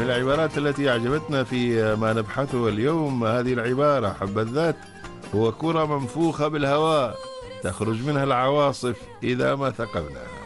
من العبارات التي أعجبتنا في ما نبحثه اليوم هذه العبارة حبة ذات: هو كرة منفوخة بالهواء تخرج منها العواصف إذا ما ثقبناها.